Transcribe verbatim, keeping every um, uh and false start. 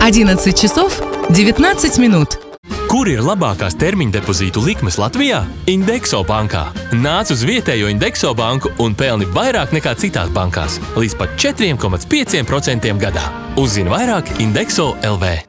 одиннадцать часов девятнадцать минут. Kur ir labākās termiņdepozītu likmes Latvijā? Indexo bankā. Nāc uz vietējo Indexo banku un pelni vairāk nekā citās bankās. Līdz pat četri komats pieci procenti gadā. Uzzini vairāk Indexo L V.